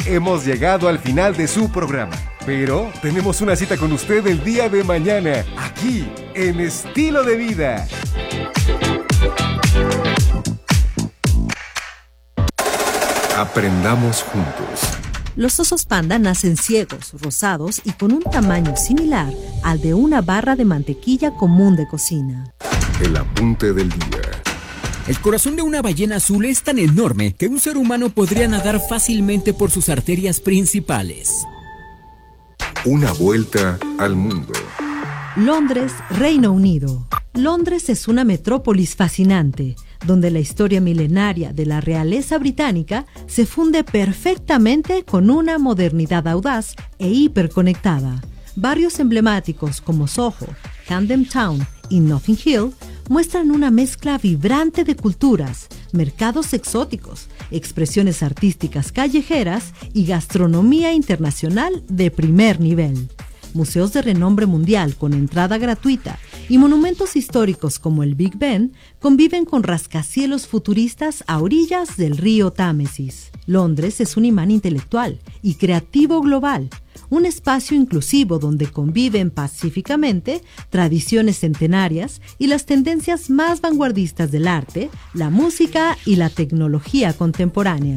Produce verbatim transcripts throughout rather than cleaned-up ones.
hemos llegado al final de su programa. Pero tenemos una cita con usted el día de mañana, aquí, en Estilo de Vida. Aprendamos juntos. Los osos panda nacen ciegos, rosados y con un tamaño similar al de una barra de mantequilla común de cocina. El apunte del día. El corazón de una ballena azul es tan enorme que un ser humano podría nadar fácilmente por sus arterias principales. Una vuelta al mundo. Londres, Reino Unido. Londres es una metrópolis fascinante, donde la historia milenaria de la realeza británica se funde perfectamente con una modernidad audaz e hiperconectada. Barrios emblemáticos como Soho, Camden Town y Notting Hill muestran una mezcla vibrante de culturas, mercados exóticos, expresiones artísticas callejeras y gastronomía internacional de primer nivel. Museos de renombre mundial con entrada gratuita y monumentos históricos como el Big Ben conviven con rascacielos futuristas a orillas del río Támesis. Londres es un imán intelectual y creativo global, un espacio inclusivo donde conviven pacíficamente tradiciones centenarias y las tendencias más vanguardistas del arte, la música y la tecnología contemporánea.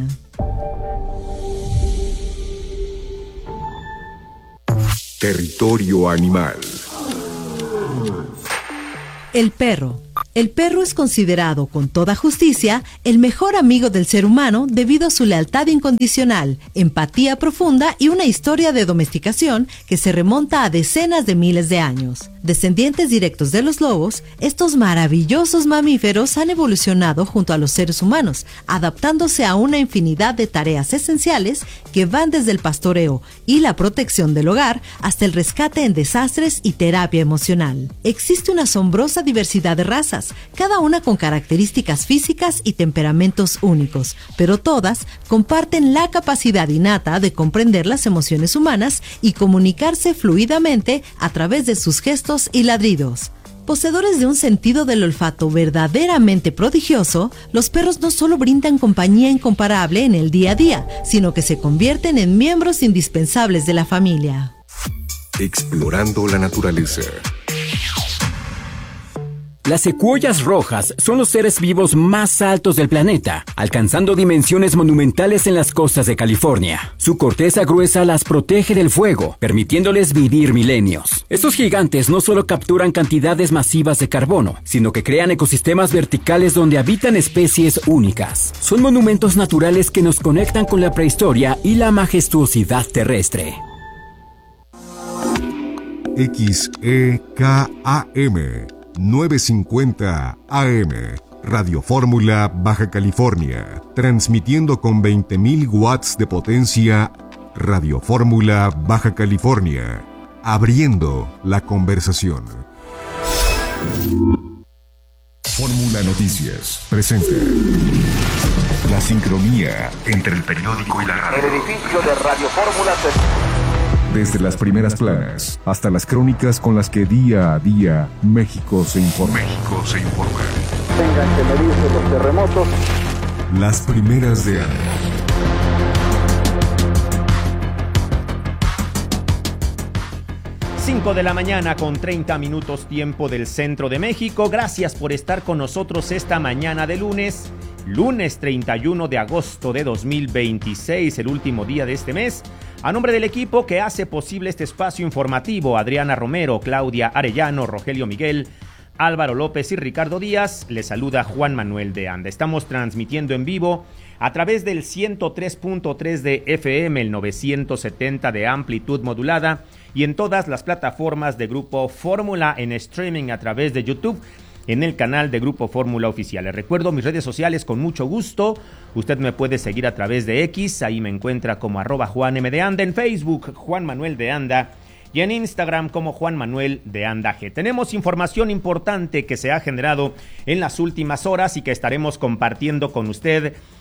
Territorio animal. El perro. El perro es considerado con toda justicia el mejor amigo del ser humano debido a su lealtad incondicional, empatía profunda y una historia de domesticación que se remonta a decenas de miles de años. Descendientes directos de los lobos, estos maravillosos mamíferos han evolucionado junto a los seres humanos, adaptándose a una infinidad de tareas esenciales que van desde el pastoreo y la protección del hogar hasta el rescate en desastres y terapia emocional. Existe una asombrosa diversidad de razas, cada una con características físicas y temperamentos únicos, pero todas comparten la capacidad innata de comprender las emociones humanas y comunicarse fluidamente a través de sus gestos y ladridos. Poseedores de un sentido del olfato verdaderamente prodigioso, los perros no solo brindan compañía incomparable en el día a día, sino que se convierten en miembros indispensables de la familia. Explorando la naturaleza. Las secuoyas rojas son los seres vivos más altos del planeta, alcanzando dimensiones monumentales en las costas de California. Su corteza gruesa las protege del fuego, permitiéndoles vivir milenios. Estos gigantes no solo capturan cantidades masivas de carbono, sino que crean ecosistemas verticales donde habitan especies únicas. Son monumentos naturales que nos conectan con la prehistoria y la majestuosidad terrestre. X E K A M novecientos cincuenta A M, Radio Fórmula, Baja California, transmitiendo con veinte mil watts de potencia. Radio Fórmula, Baja California, abriendo la conversación. Fórmula Noticias presenta la sincronía entre el periódico y la radio. El edificio de Radio Fórmula se... Desde las primeras planas hasta las crónicas con las que día a día México se informa. México se informa. Tengan que medirse los terremotos. Las primeras de año. cinco de la mañana con treinta minutos tiempo del centro de México. Gracias por estar con nosotros esta mañana de lunes. Lunes treinta y uno de agosto de dos mil veintiséis, el último día de este mes. A nombre del equipo que hace posible este espacio informativo, Adriana Romero, Claudia Arellano, Rogelio Miguel, Álvaro López y Ricardo Díaz, les saluda Juan Manuel de Anda. Estamos transmitiendo en vivo a través del ciento tres punto tres de F M, el novecientos setenta de amplitud modulada y en todas las plataformas de Grupo Fórmula en streaming a través de YouTube, en el canal de Grupo Fórmula Oficial. Les recuerdo mis redes sociales con mucho gusto. Usted me puede seguir a través de X, ahí me encuentra como arroba Juan M de Anda, en Facebook Juan Manuel de Anda y en Instagram como Juan Manuel de Anda G. Tenemos información importante que se ha generado en las últimas horas y que estaremos compartiendo con usted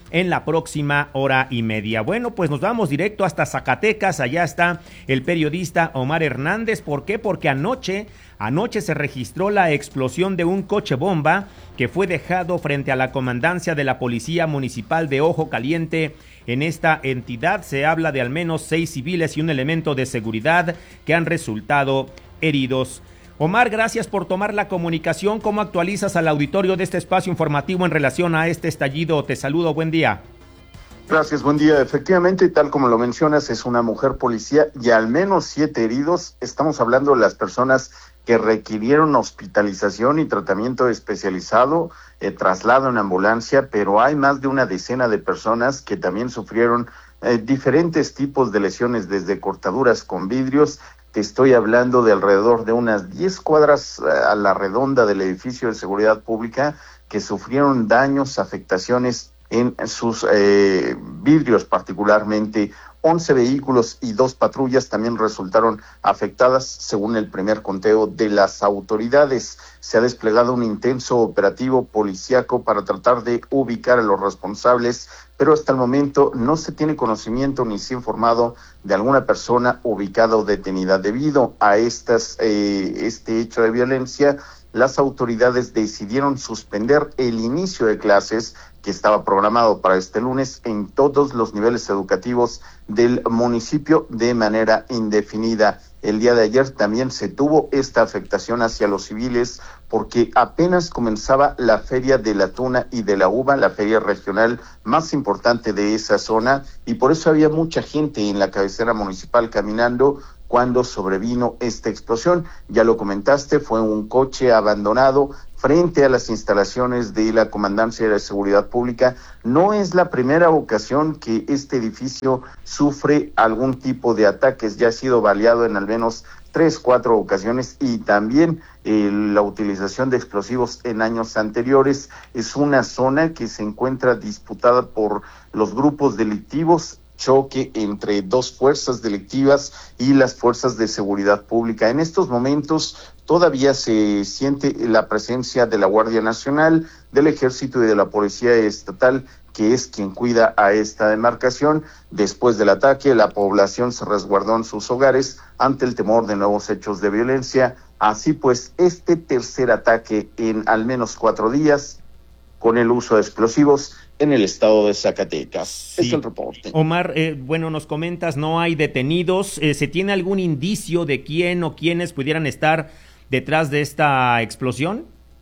en la próxima hora y media. Bueno, pues nos vamos directo hasta Zacatecas. Allá está el periodista Omar Hernández. ¿Por qué? Porque anoche, anoche se registró la explosión de un coche bomba que fue dejado frente a la comandancia de la Policía Municipal de Ojo Caliente. En esta entidad se habla de al menos seis civiles y un elemento de seguridad que han resultado heridos. Omar, gracias por tomar la comunicación. ¿Cómo actualizas al auditorio de este espacio informativo en relación a este estallido? Te saludo, buen día. Gracias, buen día. Efectivamente, tal como lo mencionas, es una mujer policía y al menos siete heridos. Estamos hablando de las personas que requirieron hospitalización y tratamiento especializado, eh, traslado en ambulancia, pero hay más de una decena de personas que también sufrieron eh, diferentes tipos de lesiones, desde cortaduras con vidrios. Te estoy hablando de alrededor de unas diez cuadras a la redonda del edificio de seguridad pública que sufrieron daños, afectaciones en sus eh, vidrios particularmente. once vehículos y dos patrullas también resultaron afectadas, según el primer conteo de las autoridades. Se ha desplegado un intenso operativo policíaco para tratar de ubicar a los responsables, pero hasta el momento no se tiene conocimiento ni se ha informado de alguna persona ubicada o detenida. Debido a estas, eh, este hecho de violencia, las autoridades decidieron suspender el inicio de clases que estaba programado para este lunes en todos los niveles educativos del municipio de manera indefinida. El día de ayer también se tuvo esta afectación hacia los civiles porque apenas comenzaba la Feria de la Tuna y de la Uva, la feria regional más importante de esa zona, y por eso había mucha gente en la cabecera municipal caminando cuando sobrevino esta explosión. Ya lo comentaste, fue un coche abandonado frente a las instalaciones de la Comandancia de Seguridad Pública. No es la primera ocasión que este edificio sufre algún tipo de ataques, ya ha sido baleado en al menos tres, cuatro ocasiones, y también eh, la utilización de explosivos en años anteriores. Es una zona que se encuentra disputada por los grupos delictivos, choque entre dos fuerzas delictivas y las fuerzas de seguridad pública. En estos momentos todavía se siente la presencia de la Guardia Nacional, del Ejército y de la Policía Estatal, que es quien cuida a esta demarcación. Después del ataque, la población se resguardó en sus hogares ante el temor de nuevos hechos de violencia. Así pues, este tercer ataque en al menos cuatro días con el uso de explosivos en el estado de Zacatecas. Sí. Es el reporte. Omar, eh, bueno, nos comentas, no hay detenidos. Eh, ¿Se tiene algún indicio de quién o quiénes pudieran estar detrás de esta explosión?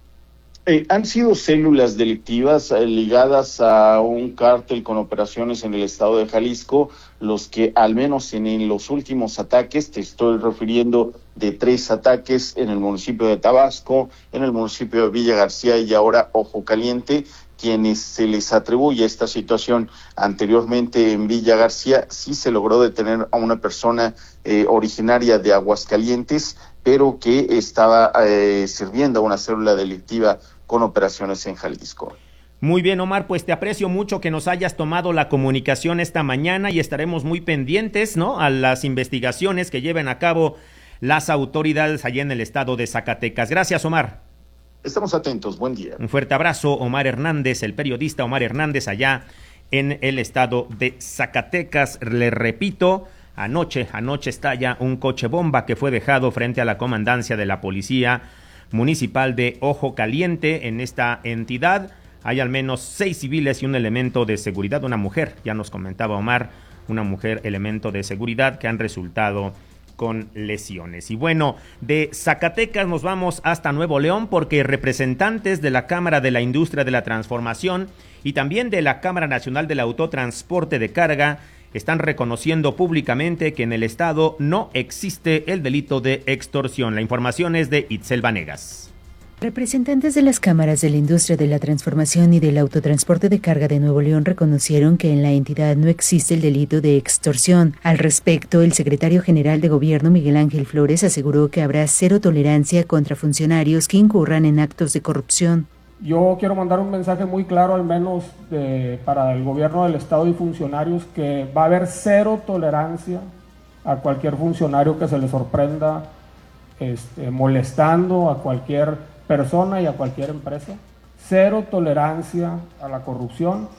Eh, han sido células delictivas eh, ligadas a un cártel con operaciones en el estado de Jalisco, los que al menos en, en los últimos ataques, te estoy refiriendo de tres ataques en el municipio de Tabasco, en el municipio de Villa García y ahora Ojo Caliente, quienes se les atribuye esta situación. Anteriormente en Villa García sí se logró detener a una persona eh, originaria de Aguascalientes, pero que estaba eh, sirviendo a una célula delictiva con operaciones en Jalisco. Muy bien, Omar, pues te aprecio mucho que nos hayas tomado la comunicación esta mañana y estaremos muy pendientes, ¿no?, a las investigaciones que lleven a cabo las autoridades allá en el estado de Zacatecas. Gracias, Omar. Estamos atentos, buen día. Un fuerte abrazo, Omar Hernández, el periodista Omar Hernández allá en el estado de Zacatecas. Le repito, anoche, anoche estalla un coche bomba que fue dejado frente a la comandancia de la Policía Municipal de Ojo Caliente. En esta entidad hay al menos seis civiles y un elemento de seguridad, una mujer, ya nos comentaba Omar, una mujer elemento de seguridad que han resultado con lesiones. Y bueno, de Zacatecas nos vamos hasta Nuevo León porque representantes de la Cámara de la Industria de la Transformación y también de la Cámara Nacional del Autotransporte de Carga están reconociendo públicamente que en el estado no existe el delito de extorsión. La información es de Itzel Vanegas. Representantes de las cámaras de la industria de la transformación y del autotransporte de carga de Nuevo León reconocieron que en la entidad no existe el delito de extorsión. Al respecto, el secretario general de Gobierno, Miguel Ángel Flores, aseguró que habrá cero tolerancia contra funcionarios que incurran en actos de corrupción. Yo quiero mandar un mensaje muy claro, al menos de, para el gobierno del estado y funcionarios, que va a haber cero tolerancia a cualquier funcionario que se le sorprenda este, molestando a cualquier persona y a cualquier empresa. Cero tolerancia a la corrupción.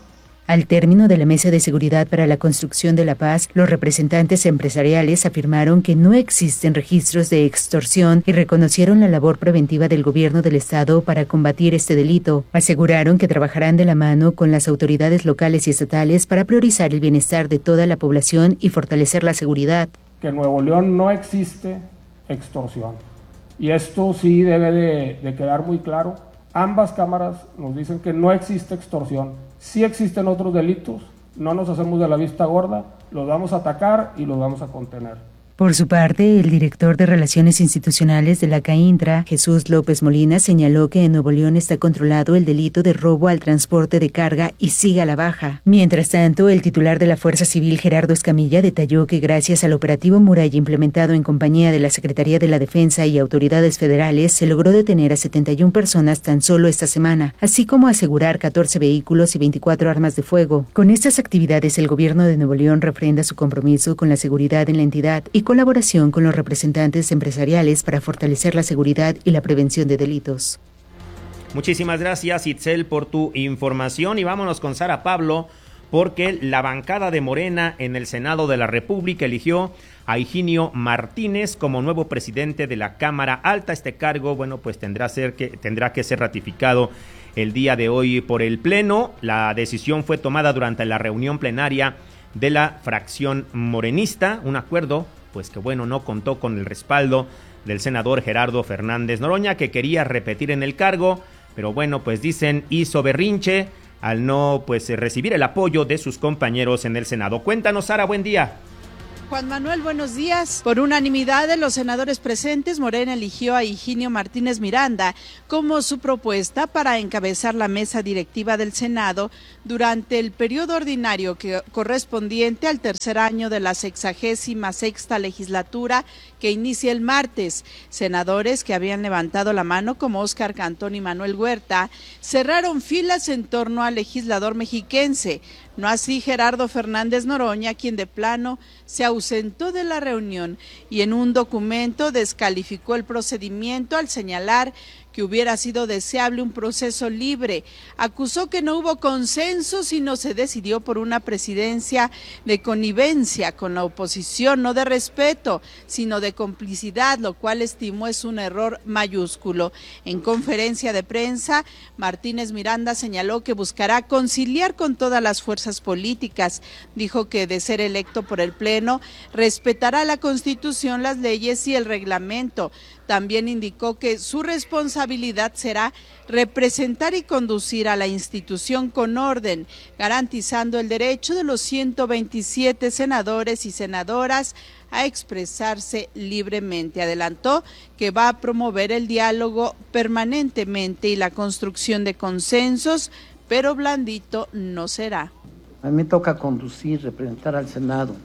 Al término de la Mesa de Seguridad para la Construcción de la Paz, los representantes empresariales afirmaron que no existen registros de extorsión y reconocieron la labor preventiva del gobierno del estado para combatir este delito. Aseguraron que trabajarán de la mano con las autoridades locales y estatales para priorizar el bienestar de toda la población y fortalecer la seguridad. Que en Nuevo León no existe extorsión. Y esto sí debe de, de quedar muy claro. Ambas cámaras nos dicen que no existe extorsión. Sí existen otros delitos, no nos hacemos de la vista gorda, los vamos a atacar y los vamos a contener. Por su parte, el director de Relaciones Institucionales de la CAINTRA, Jesús López Molina, señaló que en Nuevo León está controlado el delito de robo al transporte de carga y sigue a la baja. Mientras tanto, el titular de la Fuerza Civil, Gerardo Escamilla, detalló que gracias al operativo Muralla implementado en compañía de la Secretaría de la Defensa y autoridades federales, se logró detener a setenta y una personas tan solo esta semana, así como asegurar catorce vehículos y veinticuatro armas de fuego. Con estas actividades, el gobierno de Nuevo León refrenda su compromiso con la seguridad en la entidad y colaboración con los representantes empresariales para fortalecer la seguridad y la prevención de delitos. Muchísimas gracias, Itzel, por tu información, y vámonos con Sara Pablo, porque la bancada de Morena en el Senado de la República eligió a Higinio Martínez como nuevo presidente de la Cámara Alta. Este cargo, bueno, pues tendrá, ser que, tendrá que ser ratificado el día de hoy por el Pleno. La decisión fue tomada durante la reunión plenaria de la fracción morenista, un acuerdo pues que bueno, no contó con el respaldo del senador Gerardo Fernández Noroña, que quería repetir en el cargo, pero bueno, pues dicen hizo berrinche al no pues recibir el apoyo de sus compañeros en el Senado. Cuéntanos, Sara, buen día. Juan Manuel, buenos días. Por unanimidad de los senadores presentes, Morena eligió a Higinio Martínez Miranda como su propuesta para encabezar la mesa directiva del Senado durante el periodo ordinario que correspondiente al tercer año de la sexagésima sexta legislatura que inicia el martes. Senadores que habían levantado la mano, como Óscar Cantón y Manuel Huerta, cerraron filas en torno al legislador mexiquense. No así Gerardo Fernández Noroña, quien de plano se ausentó de la reunión y en un documento descalificó el procedimiento al señalar que hubiera sido deseable un proceso libre. Acusó que no hubo consenso, sino se decidió por una presidencia de connivencia con la oposición, no de respeto, sino de complicidad, lo cual estimó es un error mayúsculo. En conferencia de prensa, Martínez Miranda señaló que buscará conciliar con todas las fuerzas políticas. Dijo que de ser electo por el Pleno, respetará la Constitución, las leyes y el reglamento. También indicó que su responsabilidad será representar y conducir a la institución con orden, garantizando el derecho de los ciento veintisiete senadores y senadoras a expresarse libremente. Adelantó que va a promover el diálogo permanentemente y la construcción de consensos, pero blandito no será. A mí me toca conducir, representar al Senado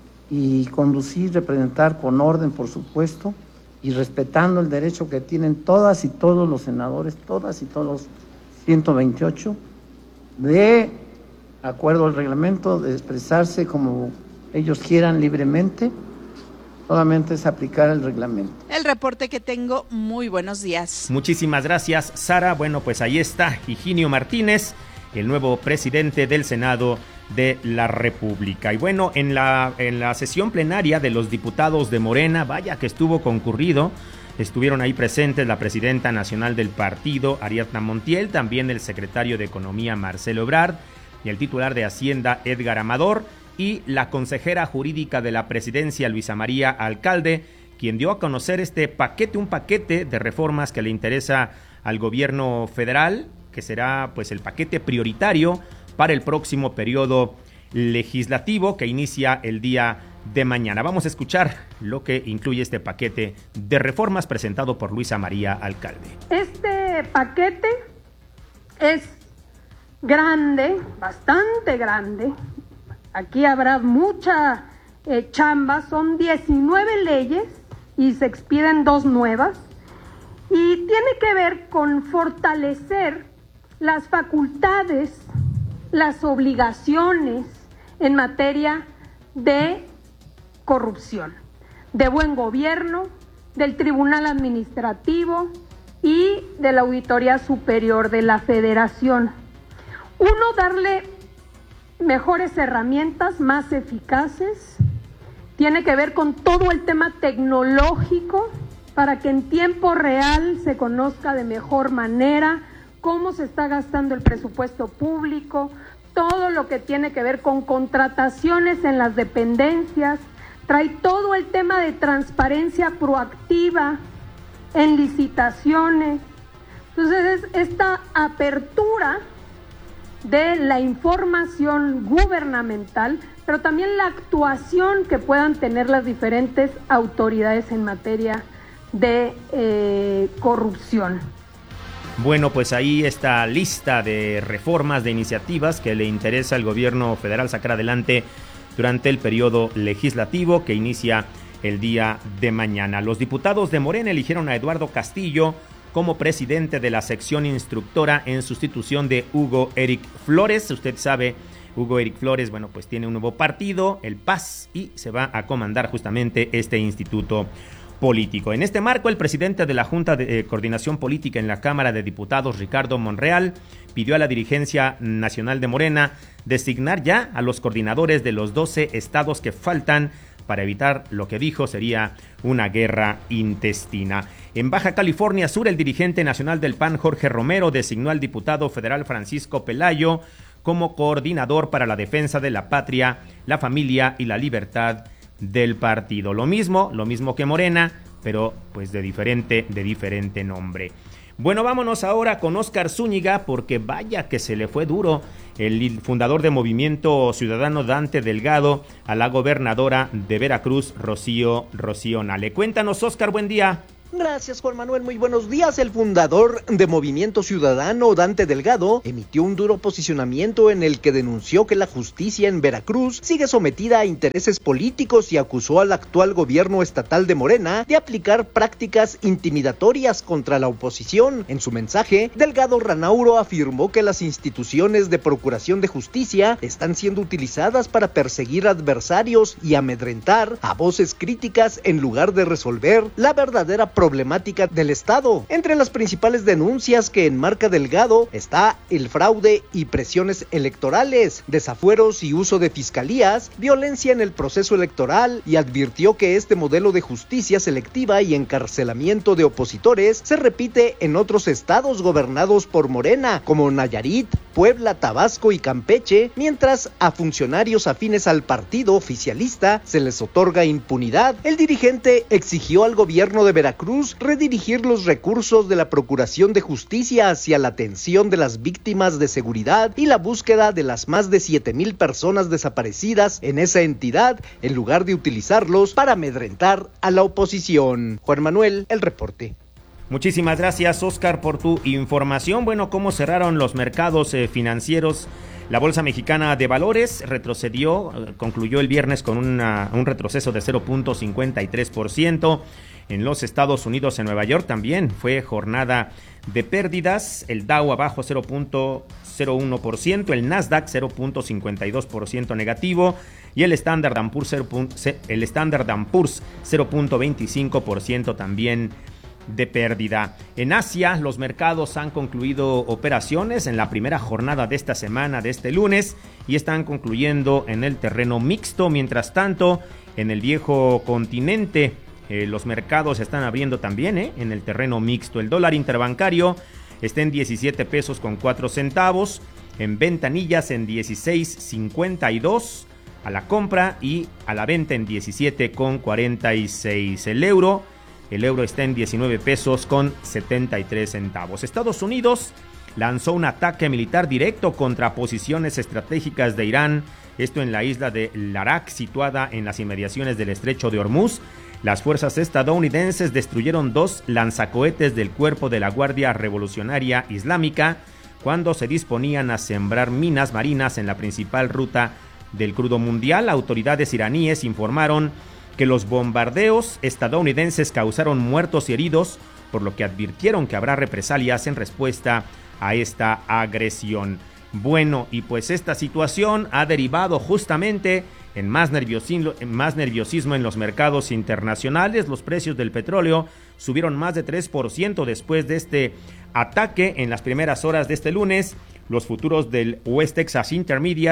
y conducir, representar con orden, por supuesto, y respetando el derecho que tienen todas y todos los senadores, todas y todos los ciento veintiocho, de acuerdo al reglamento, de expresarse como ellos quieran libremente. Solamente es aplicar el reglamento. El reporte que tengo, muy buenos días. Muchísimas gracias, Sara. Bueno, pues ahí está Higinio Martínez, el nuevo presidente del Senado de la República. Y bueno, en la, en la sesión plenaria de los diputados de Morena, vaya que estuvo concurrido, estuvieron ahí presentes la presidenta nacional del partido, Ariadna Montiel, también el secretario de Economía, Marcelo Ebrard, y el titular de Hacienda, Edgar Amador, y la consejera jurídica de la presidencia, Luisa María Alcalde, quien dio a conocer este paquete, un paquete de reformas que le interesa al gobierno federal, que será pues el paquete prioritario para el próximo periodo legislativo que inicia el día de mañana. Vamos a escuchar lo que incluye este paquete de reformas presentado por Luisa María Alcalde. Este paquete es grande, bastante grande. Aquí habrá mucha eh, chamba. Son diecinueve leyes y se expiden dos nuevas. Y tiene que ver con fortalecer las facultades, las obligaciones en materia de corrupción, de buen gobierno, del Tribunal Administrativo y de la Auditoría Superior de la Federación. Uno, darle mejores herramientas, más eficaces. Tiene que ver con todo el tema tecnológico para que en tiempo real se conozca de mejor manera cómo se está gastando el presupuesto público, todo lo que tiene que ver con contrataciones en las dependencias, trae todo el tema de transparencia proactiva en licitaciones. Entonces, es esta apertura de la información gubernamental, pero también la actuación que puedan tener las diferentes autoridades en materia de eh, corrupción. Bueno, pues ahí está lista de reformas, de iniciativas que le interesa al gobierno federal sacar adelante durante el periodo legislativo que inicia el día de mañana. Los diputados de Morena eligieron a Eduardo Castillo como presidente de la sección instructora en sustitución de Hugo Eric Flores. Usted sabe, Hugo Eric Flores, bueno, pues tiene un nuevo partido, el P A S, y se va a comandar justamente este instituto político. En este marco, el presidente de la Junta de eh, Coordinación Política en la Cámara de Diputados, Ricardo Monreal, pidió a la dirigencia nacional de Morena designar ya a los coordinadores de los doce estados que faltan para evitar lo que dijo sería una guerra intestina. En Baja California Sur, el dirigente nacional del P A N, Jorge Romero, designó al diputado federal Francisco Pelayo como coordinador para la defensa de la patria, la familia y la libertad del partido. Lo mismo, lo mismo que Morena, pero pues de diferente, de diferente nombre. Bueno, vámonos ahora con Óscar Zúñiga, porque vaya que se le fue duro el fundador de Movimiento Ciudadano, Dante Delgado, a la gobernadora de Veracruz, Rocío, Rocío Nale. Cuéntanos, Óscar, buen día. Gracias, Juan Manuel, muy buenos días. El fundador de Movimiento Ciudadano, Dante Delgado, emitió un duro posicionamiento en el que denunció que la justicia en Veracruz sigue sometida a intereses políticos y acusó al actual gobierno estatal de Morena de aplicar prácticas intimidatorias contra la oposición. En su mensaje, Delgado Ranauro afirmó que las instituciones de procuración de justicia están siendo utilizadas para perseguir adversarios y amedrentar a voces críticas en lugar de resolver la verdadera problemática del Estado. Entre las principales denuncias que enmarca Delgado está el fraude y presiones electorales, desafueros y uso de fiscalías, violencia en el proceso electoral, y advirtió que este modelo de justicia selectiva y encarcelamiento de opositores se repite en otros estados gobernados por Morena, como Nayarit, Puebla, Tabasco y Campeche, mientras a funcionarios afines al partido oficialista se les otorga impunidad. El dirigente exigió al gobierno de Veracruz redirigir los recursos de la Procuración de Justicia hacia la atención de las víctimas de seguridad y la búsqueda de las más de siete mil personas desaparecidas en esa entidad, en lugar de utilizarlos para amedrentar a la oposición. Juan Manuel, el reporte. Muchísimas gracias, Óscar, por tu información. Bueno, ¿cómo cerraron los mercados eh, financieros? La Bolsa Mexicana de Valores retrocedió, eh, concluyó el viernes con una, un retroceso de cero punto cincuenta y tres por ciento. En los Estados Unidos, en Nueva York, también fue jornada de pérdidas. El Dow abajo cero punto cero uno por ciento, el Nasdaq cero punto cincuenta y dos por ciento negativo y el Standard and Poor's, el Standard and Poor's cero punto veinticinco por ciento también de pérdida. En Asia, los mercados han concluido operaciones en la primera jornada de esta semana, de este lunes, y están concluyendo en el terreno mixto. Mientras tanto, en el viejo continente, Eh, los mercados están abriendo también eh, en el terreno mixto. El dólar interbancario está en diecisiete pesos con cuatro centavos, en ventanillas en dieciséis cincuenta y dos a la compra y a la venta en diecisiete con cuarenta y seis. El euro, el euro está en diecinueve pesos con setenta y tres centavos. Estados Unidos lanzó un ataque militar directo contra posiciones estratégicas de Irán, esto en la isla de Larak, situada en las inmediaciones del estrecho de Hormuz. Las fuerzas estadounidenses destruyeron dos lanzacohetes del cuerpo de la Guardia Revolucionaria Islámica cuando se disponían a sembrar minas marinas en la principal ruta del crudo mundial. Autoridades iraníes informaron que los bombardeos estadounidenses causaron muertos y heridos, por lo que advirtieron que habrá represalias en respuesta a esta agresión. Bueno, y pues esta situación ha derivado justamente en más nerviosismo, en más nerviosismo en los mercados internacionales. Los precios del petróleo subieron más de tres por ciento después de este ataque en las primeras horas de este lunes. Los futuros del West Texas Intermediate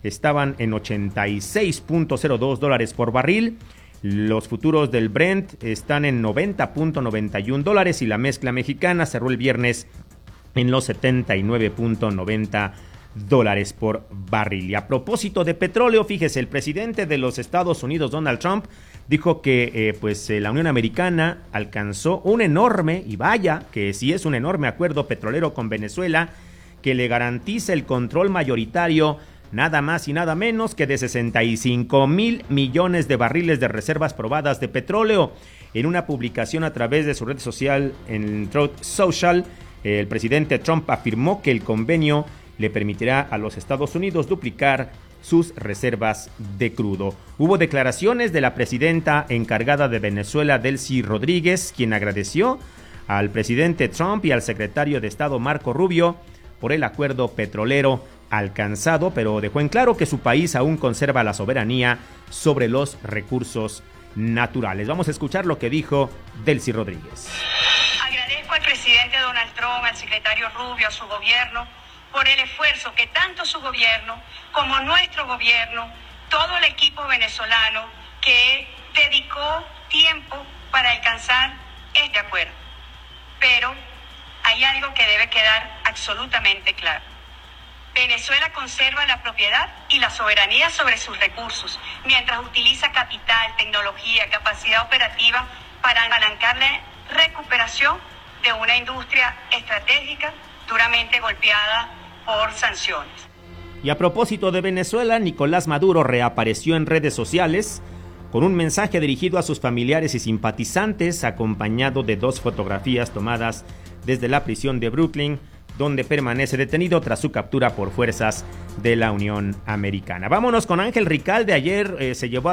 estaban en ochenta y seis punto cero dos dólares por barril. Los futuros del Brent están en noventa punto noventa y un dólares y la mezcla mexicana cerró el viernes en los setenta y nueve punto noventa dólares por barril. Y a propósito de petróleo, fíjese, el presidente de los Estados Unidos, Donald Trump, dijo que eh, pues eh, la Unión Americana alcanzó un enorme, y vaya que sí es un enorme acuerdo petrolero con Venezuela, que le garantiza el control mayoritario nada más y nada menos que de sesenta y cinco mil millones de barriles de reservas probadas de petróleo. En una publicación a través de su red social en Truth Social, el presidente Trump afirmó que el convenio le permitirá a los Estados Unidos duplicar sus reservas de crudo. Hubo declaraciones de la presidenta encargada de Venezuela, Delcy Rodríguez, quien agradeció al presidente Trump y al secretario de Estado Marco Rubio por el acuerdo petrolero alcanzado, pero dejó en claro que su país aún conserva la soberanía sobre los recursos naturales. Vamos a escuchar lo que dijo Delcy Rodríguez. Agradezco al presidente Donald Trump, al secretario Rubio, a su gobierno, por el esfuerzo que tanto su gobierno como nuestro gobierno, todo el equipo venezolano que dedicó tiempo para alcanzar este acuerdo. Pero hay algo que debe quedar absolutamente claro. Venezuela conserva la propiedad y la soberanía sobre sus recursos, mientras utiliza capital, tecnología, capacidad operativa para apalancar la recuperación de una industria estratégica duramente golpeada por sanciones. Y a propósito de Venezuela, Nicolás Maduro reapareció en redes sociales con un mensaje dirigido a sus familiares y simpatizantes, acompañado de dos fotografías tomadas desde la prisión de Brooklyn, donde permanece detenido tras su captura por fuerzas de la Unión Americana. Vámonos con Ángel Ricalde. Ayer eh, se llevó a